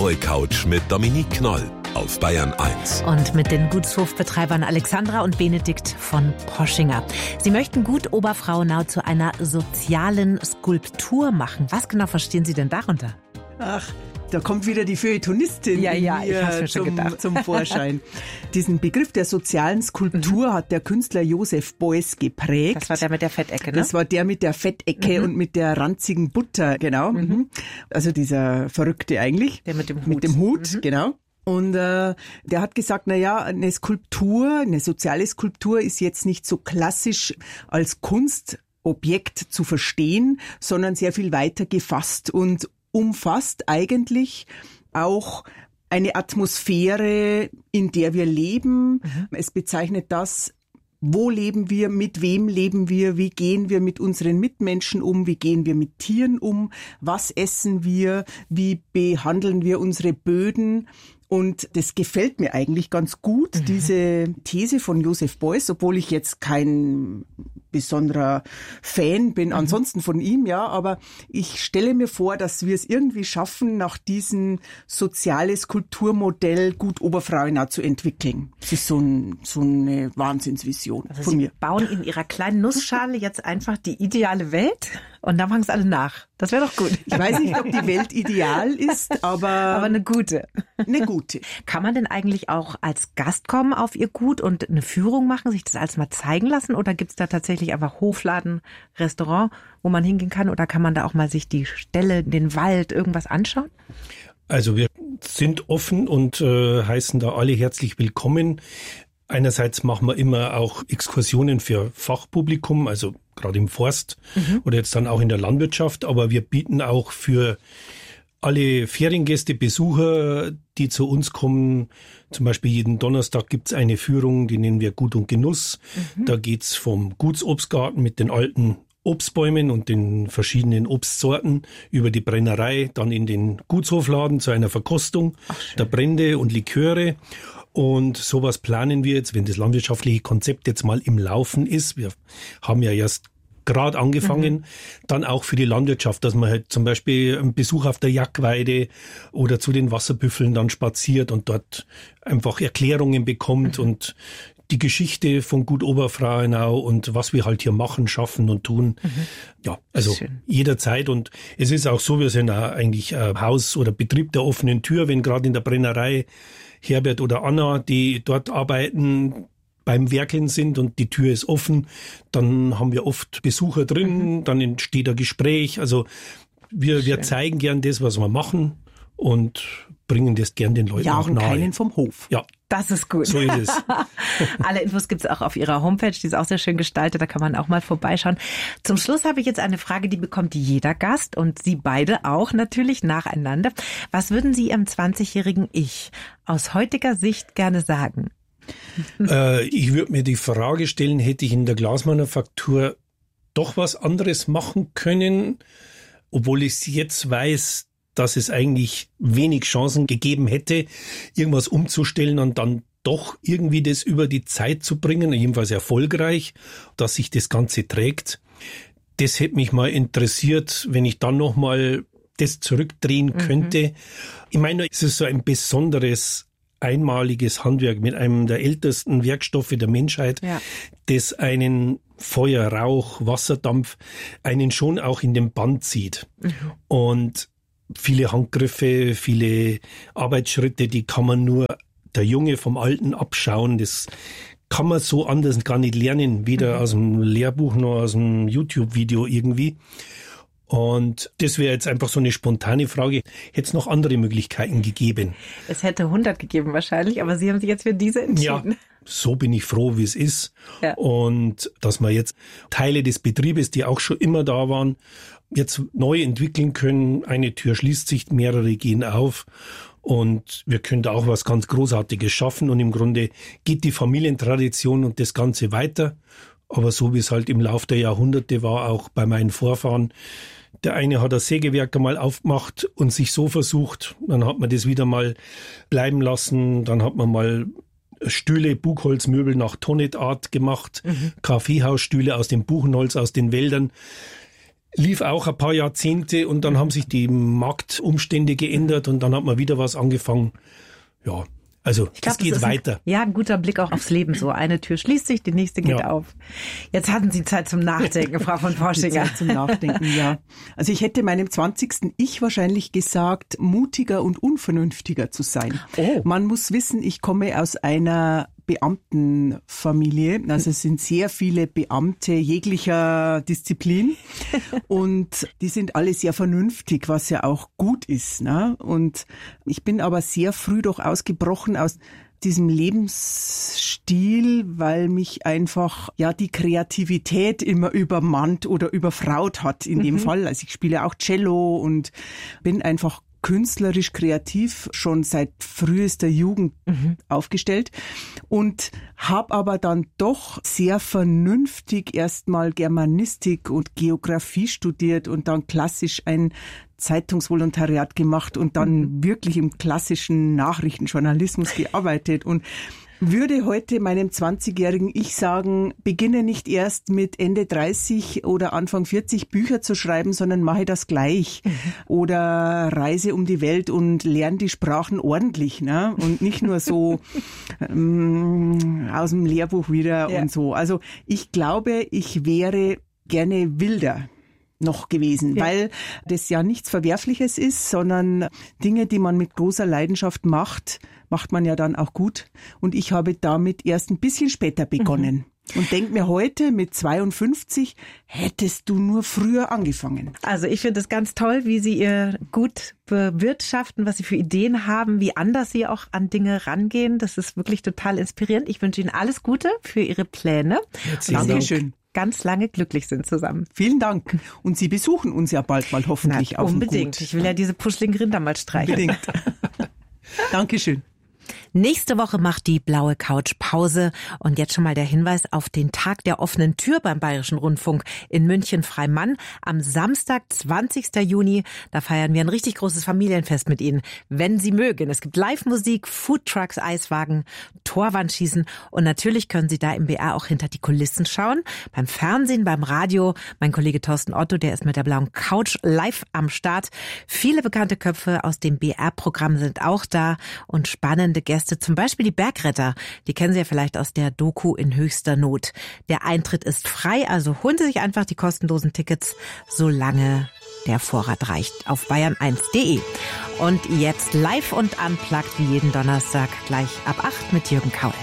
blaue Couch mit Dominique Knoll auf Bayern 1. Und mit den Gutshofbetreibern Alexandra und Benedikt von Poschinger. Sie möchten Gut Oberfrauenau zu einer sozialen Skulptur machen. Was genau verstehen Sie denn darunter? Ach, da kommt wieder die Feuilletonistin zum Vorschein. Diesen Begriff der sozialen Skulptur hat der Künstler Joseph Beuys geprägt. Das war der mit der Fettecke, ne? Das war der mit der Fettecke und mit der ranzigen Butter, genau. Also dieser Verrückte eigentlich. Der mit dem Hut. Mit dem Hut, genau. Und der hat gesagt, eine Skulptur, eine soziale Skulptur ist jetzt nicht so klassisch als Kunstobjekt zu verstehen, sondern sehr viel weiter gefasst und umfasst eigentlich auch eine Atmosphäre, in der wir leben. Es bezeichnet das, wo leben wir, mit wem leben wir, wie gehen wir mit unseren Mitmenschen um, wie gehen wir mit Tieren um, was essen wir, wie behandeln wir unsere Böden. Und das gefällt mir eigentlich ganz gut, diese These von Joseph Beuys, obwohl ich jetzt kein besonderer Fan bin ansonsten von ihm, ja, aber ich stelle mir vor, dass wir es irgendwie schaffen, nach diesem soziales Kulturmodell Gut Oberfrauenau zu entwickeln. Das ist so eine Wahnsinnsvision von mir. Sie bauen in Ihrer kleinen Nussschale jetzt einfach die ideale Welt und dann machen es alle nach. Das wäre doch gut. Ich weiß nicht, ob die Welt ideal ist, aber eine gute. Eine gute. Kann man denn eigentlich auch als Gast kommen auf Ihr Gut und eine Führung machen, sich das alles mal zeigen lassen? Oder gibt es da tatsächlich einfach Hofladen, Restaurant, wo man hingehen kann? Oder kann man da auch mal sich die Ställe, den Wald, irgendwas anschauen? Also wir sind offen und heißen da alle herzlich willkommen. Einerseits machen wir immer auch Exkursionen für Fachpublikum, also gerade im Forst oder jetzt dann auch in der Landwirtschaft. Aber wir bieten auch für alle Feriengäste, Besucher, die zu uns kommen, zum Beispiel jeden Donnerstag gibt's eine Führung, die nennen wir Gut und Genuss. Da geht's vom Gutsobstgarten mit den alten Obstbäumen und den verschiedenen Obstsorten über die Brennerei, dann in den Gutshofladen zu einer Verkostung der Brände und Liköre. Und sowas planen wir jetzt, wenn das landwirtschaftliche Konzept jetzt mal im Laufen ist. Wir haben ja erst gerade angefangen, dann auch für die Landwirtschaft, dass man halt zum Beispiel einen Besuch auf der Jackweide oder zu den Wasserbüffeln dann spaziert und dort einfach Erklärungen bekommt und die Geschichte von Gut Oberfrauenau und was wir halt hier machen, schaffen und tun. Ja, also jederzeit. Und es ist auch so, wir sind auch eigentlich Haus oder Betrieb der offenen Tür, wenn gerade in der Brennerei Herbert oder Anna, die dort arbeiten, beim Werkeln sind und die Tür ist offen, dann haben wir oft Besucher drin, dann entsteht ein Gespräch. Also wir zeigen gern das, was wir machen und bringen das gern den Leuten auch nahe. Keinen vom Hof. Ja. Das ist gut. So ist es. Alle Infos gibt's auch auf Ihrer Homepage, die ist auch sehr schön gestaltet, da kann man auch mal vorbeischauen. Zum Schluss habe ich jetzt eine Frage, die bekommt jeder Gast und Sie beide auch natürlich nacheinander. Was würden Sie Ihrem 20-jährigen Ich aus heutiger Sicht gerne sagen? Ich würde mir die Frage stellen, hätte ich in der Glasmanufaktur doch was anderes machen können, obwohl ich jetzt weiß, dass es eigentlich wenig Chancen gegeben hätte, irgendwas umzustellen und dann doch irgendwie das über die Zeit zu bringen, jedenfalls erfolgreich, dass sich das Ganze trägt. Das hätte mich mal interessiert, wenn ich dann nochmal das zurückdrehen könnte. Ich meine, es ist so ein besonderes, einmaliges Handwerk mit einem der ältesten Werkstoffe der Menschheit, das einen Feuer, Rauch, Wasserdampf, einen schon auch in den Bann zieht. Und viele Handgriffe, viele Arbeitsschritte, die kann man nur der Junge vom Alten abschauen. Das kann man so anders gar nicht lernen, weder aus dem Lehrbuch noch aus dem YouTube-Video irgendwie. Und das wäre jetzt einfach so eine spontane Frage. Hätte es noch andere Möglichkeiten gegeben? Es hätte 100 gegeben wahrscheinlich, aber Sie haben sich jetzt für diese entschieden. Ja, so bin ich froh, wie es ist. Ja. Und dass wir jetzt Teile des Betriebes, die auch schon immer da waren, jetzt neu entwickeln können. Eine Tür schließt sich, mehrere gehen auf. Und wir können da auch was ganz Großartiges schaffen. Und im Grunde geht die Familientradition und das Ganze weiter. Aber so wie es halt im Lauf der Jahrhunderte war, auch bei meinen Vorfahren. Der eine hat das Sägewerk einmal aufgemacht und sich so versucht. Dann hat man das wieder mal bleiben lassen. Dann hat man mal Stühle, Buchholzmöbel nach Tonnetart gemacht. Kaffeehausstühle aus dem Buchenholz, aus den Wäldern. lief auch ein paar Jahrzehnte und dann haben sich die Marktumstände geändert und dann hat man wieder was angefangen. Ja, also es geht weiter. Ein guter Blick auch aufs Leben so. Eine Tür schließt sich, die nächste geht auf. Jetzt hatten Sie Zeit zum Nachdenken, Frau von Poschinger. Zeit zum Nachdenken, ja. Also ich hätte meinem 20. Ich wahrscheinlich gesagt, mutiger und unvernünftiger zu sein. Oh. Man muss wissen, ich komme aus einer Beamtenfamilie. Also es sind sehr viele Beamte jeglicher Disziplin und die sind alle sehr vernünftig, was ja auch gut ist. Ne? Und ich bin aber sehr früh doch ausgebrochen aus diesem Lebensstil, weil mich einfach die Kreativität immer übermannt oder überfraut hat in dem Fall. Also ich spiele auch Cello und bin einfach künstlerisch kreativ schon seit frühester Jugend aufgestellt und habe aber dann doch sehr vernünftig erstmal Germanistik und Geografie studiert und dann klassisch ein Zeitungsvolontariat gemacht und dann wirklich im klassischen Nachrichtenjournalismus gearbeitet und würde heute meinem 20-jährigen Ich sagen, beginne nicht erst mit Ende 30 oder Anfang 40 Bücher zu schreiben, sondern mache das gleich. Oder reise um die Welt und lerne die Sprachen ordentlich, ne? Und nicht nur so aus dem Lehrbuch wieder und so. Also ich glaube, ich wäre gerne wilder noch gewesen, weil das ja nichts Verwerfliches ist, sondern Dinge, die man mit großer Leidenschaft macht man ja dann auch gut. Und ich habe damit erst ein bisschen später begonnen. Und denke mir heute mit 52, hättest du nur früher angefangen. Also ich finde es ganz toll, wie Sie ihr gut bewirtschaften, was Sie für Ideen haben, wie anders Sie auch an Dinge rangehen. Das ist wirklich total inspirierend. Ich wünsche Ihnen alles Gute für Ihre Pläne. Dankeschön. Ganz lange glücklich sind zusammen. Vielen Dank. Und Sie besuchen uns ja bald mal hoffentlich auf dem Gut. Unbedingt. Ich will ja diese puschligen Rinder mal streichen. Unbedingt. Dankeschön. Nächste Woche macht die blaue Couch Pause und jetzt schon mal der Hinweis auf den Tag der offenen Tür beim Bayerischen Rundfunk in München-Freimann am Samstag, 20. Juni. Da feiern wir ein richtig großes Familienfest mit Ihnen, wenn Sie mögen. Es gibt Live-Musik, Foodtrucks, Eiswagen, Torwandschießen und natürlich können Sie da im BR auch hinter die Kulissen schauen. Beim Fernsehen, beim Radio. Mein Kollege Thorsten Otto, der ist mit der blauen Couch live am Start. Viele bekannte Köpfe aus dem BR-Programm sind auch da und spannende Gäste, zum Beispiel die Bergretter. Die kennen Sie ja vielleicht aus der Doku In höchster Not. Der Eintritt ist frei, also holen Sie sich einfach die kostenlosen Tickets, solange der Vorrat reicht, auf bayern1.de. Und jetzt live und unplugged wie jeden Donnerstag gleich ab 8 mit Jürgen Kaul.